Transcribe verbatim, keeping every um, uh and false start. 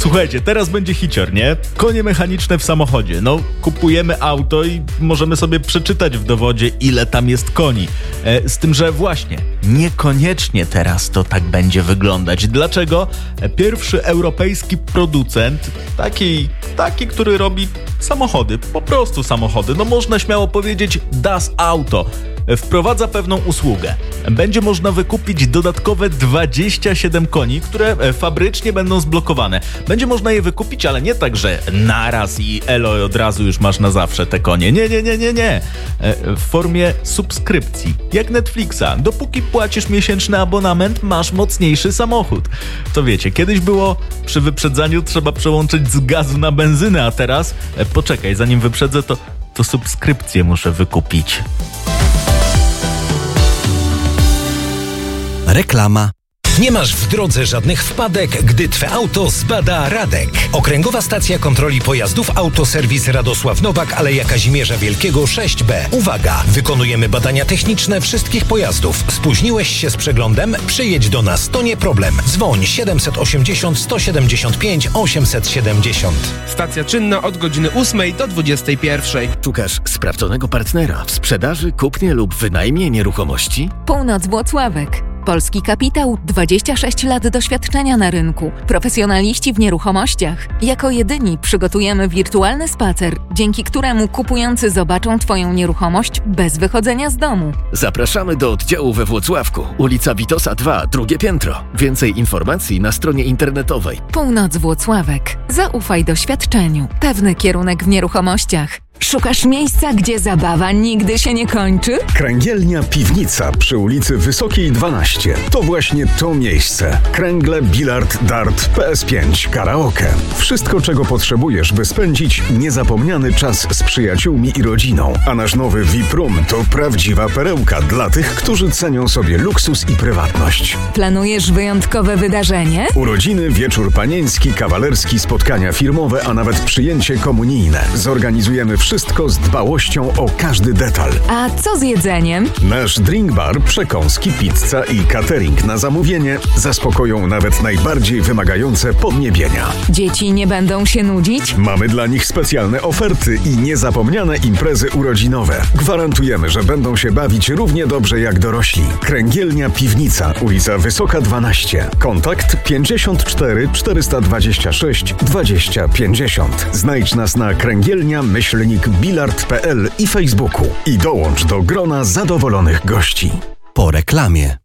Słuchajcie, teraz będzie hicior, nie? Konie mechaniczne w samochodzie. No, kupujemy auto i możemy sobie przeczytać w dowodzie, ile tam jest koni. E, z tym, że właśnie, niekoniecznie teraz to tak będzie wyglądać. Dlaczego? E, pierwszy europejski producent, taki, taki, który robi samochody, po prostu samochody, no można śmiało powiedzieć Das Auto, wprowadza pewną usługę. Będzie można wykupić dodatkowe dwadzieścia siedem koni, które fabrycznie będą zblokowane. Będzie można je wykupić, ale nie tak, że naraz i elo od razu już masz na zawsze te konie. Nie, nie, nie, nie, nie. W formie subskrypcji. Jak Netflixa. Dopóki płacisz miesięczny abonament, masz mocniejszy samochód. To wiecie, kiedyś było przy wyprzedzaniu trzeba przełączyć z gazu na benzynę, a teraz poczekaj, zanim wyprzedzę, to, to subskrypcję muszę wykupić. Reklama. Nie masz w drodze żadnych wpadek, gdy Twe auto zbada Radek. Okręgowa Stacja Kontroli Pojazdów Autoserwis Radosław Nowak, Aleja Kazimierza Wielkiego sześć B. Uwaga! Wykonujemy badania techniczne wszystkich pojazdów. Spóźniłeś się z przeglądem? Przyjedź do nas, to nie problem. Dzwoń siedem osiemdziesiąt, sto siedemdziesiąt pięć, osiemset siedemdziesiąt. Stacja czynna od godziny ósmej do dwudziestej pierwszej. Szukasz sprawdzonego partnera w sprzedaży, kupnie lub wynajmie nieruchomości? Północ Włocławek. Polski kapitał, dwadzieścia sześć lat doświadczenia na rynku, profesjonaliści w nieruchomościach. Jako jedyni przygotujemy wirtualny spacer, dzięki któremu kupujący zobaczą Twoją nieruchomość bez wychodzenia z domu. Zapraszamy do oddziału we Włocławku, ulica Witosa dwa, drugie piętro. Więcej informacji na stronie internetowej. Północ Włocławek. Zaufaj doświadczeniu. Pewny kierunek w nieruchomościach. Szukasz miejsca, gdzie zabawa nigdy się nie kończy? Kręgielnia Piwnica przy ulicy Wysokiej dwanaście. To właśnie to miejsce. Kręgle, bilard, dart, P S pięć, karaoke. Wszystko, czego potrzebujesz, by spędzić niezapomniany czas z przyjaciółmi i rodziną. A nasz nowy V I P Room to prawdziwa perełka dla tych, którzy cenią sobie luksus i prywatność. Planujesz wyjątkowe wydarzenie? Urodziny, wieczór panieński, kawalerski, spotkania firmowe, a nawet przyjęcie komunijne. Zorganizujemy wszystko z dbałością o każdy detal. A co z jedzeniem? Nasz drink bar, przekąski, pizza i catering na zamówienie zaspokoją nawet najbardziej wymagające podniebienia. Dzieci nie będą się nudzić? Mamy dla nich specjalne oferty i niezapomniane imprezy urodzinowe. Gwarantujemy, że będą się bawić równie dobrze jak dorośli. Kręgielnia Piwnica, ulica Wysoka dwanaście. Kontakt pięćdziesiąt cztery, czterysta dwadzieścia sześć, dwadzieścia pięćdziesiąt. Znajdź nas na kręgielnia myślnik bilard kropka p l i Facebooku i dołącz do grona zadowolonych gości. Po reklamie.